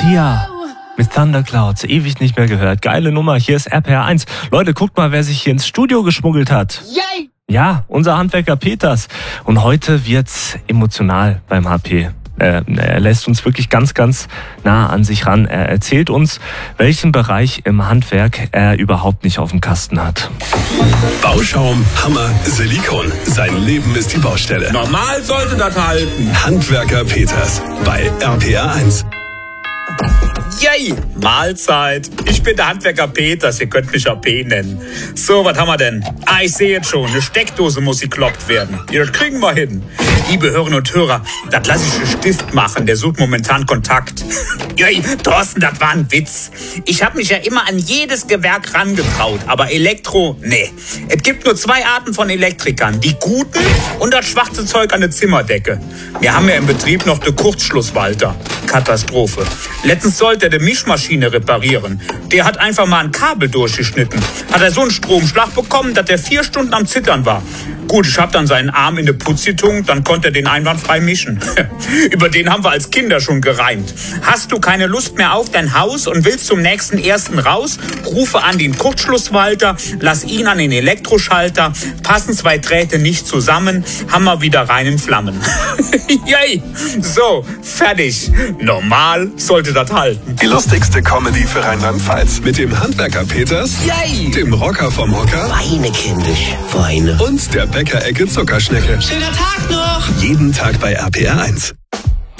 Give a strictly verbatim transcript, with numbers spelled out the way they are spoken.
Sia mit Thunderclouds, ewig nicht mehr gehört. Geile Nummer, hier ist R P R eins. Leute, guckt mal, wer sich hier ins Studio geschmuggelt hat. Yay! Ja, unser Handwerker Peters. Und heute wird's emotional beim H P. Er, er lässt uns wirklich ganz, ganz nah an sich ran. Er erzählt uns, welchen Bereich im Handwerk er überhaupt nicht auf dem Kasten hat. Bauschaum, Hammer, Silikon. Sein Leben ist die Baustelle. Normal sollte das halten. Handwerker Peters bei R P R eins. Yay! Mahlzeit. Ich bin der Handwerker Peters, ihr könnt mich A P nennen. So, was haben wir denn? Ah, ich sehe jetzt schon, eine Steckdose muss gekloppt werden. Ja, das kriegen wir hin. Liebe Hörerinnen und Hörer, das lasse ich einen Stift machen, der sucht momentan Kontakt. Yay, Thorsten, das war ein Witz. Ich habe mich ja immer an jedes Gewerk rangetraut, aber Elektro, nee. Es gibt nur zwei Arten von Elektrikern, die guten und das schwarze Zeug an der Zimmerdecke. Wir haben ja im Betrieb noch den Kurzschlusswalter. Katastrophe. Letztens sollte er die Mischmaschine reparieren. Der hat einfach mal ein Kabel durchgeschnitten. Hat er so einen Stromschlag bekommen, dass er vier Stunden am Zittern war. Gut, ich hab dann seinen Arm in die Putz getunkt, dann konnte er den einwandfrei mischen. Über den haben wir als Kinder schon gereimt. Hast du keine Lust mehr auf dein Haus und willst zum nächsten ersten raus? Rufe an den Kurzschlusswalter, lass ihn an den Elektroschalter. Passen zwei Drähte nicht zusammen, haben wir wieder rein in Flammen. Yay! So, fertig. Normal sollte das halten. Die lustigste Comedy für Rheinland-Pfalz mit dem Handwerker Peters, Yay! dem Rocker vom Hocker Weine, kindisch, Weine. und der Bäckerecke Zuckerschnecke. Schöner Tag noch! Jeden Tag bei R P R eins.